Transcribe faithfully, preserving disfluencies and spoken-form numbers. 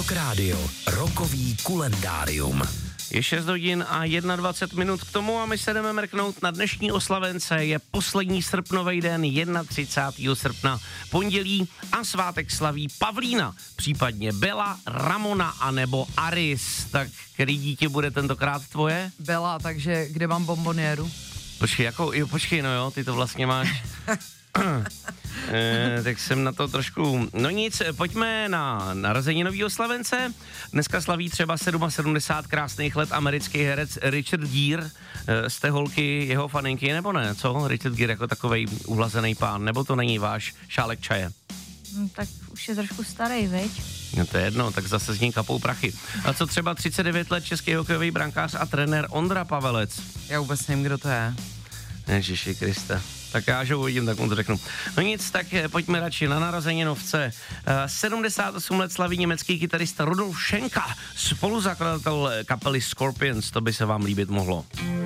Rock Radio, rokový kulendárium. Je šest hodin a dvacet jedna minut k tomu a my se jdeme mrknout na dnešní oslavence. Je poslední srpnový den, třicátého prvního srpna, pondělí a svátek slaví Pavlína, případně Bela, Ramona anebo Aris. Tak který dítě bude tentokrát tvoje? Bela, takže kde mám bombonieru? Počkej, jako, jo, počkej, no jo, ty to vlastně máš... e, tak jsem na to trošku... No nic, pojďme na narozeninový oslavence. Dneska slaví třeba sedmdesát sedm krásných let americký herec Richard Gere. E, jste holky jeho faninky, nebo ne? Co? Richard Gere jako takovej uhlazený pán, nebo to není váš šálek čaje? No, tak už je trošku starý, veď? No to je jedno, tak zase z ní kapou prachy. A co třeba třicet devět let český hokejový brankář a trenér Ondra Pavelec? Já vůbec nevím, kdo to je. Ježiši Kriste. Tak já, že uvidím, tak mu to řeknu. No nic, tak pojďme radši na narozeninovce. sedmdesát osm let slaví německý kytarista Rudolf Schenker, spoluzakladatel kapely Scorpions, to by se vám líbit mohlo.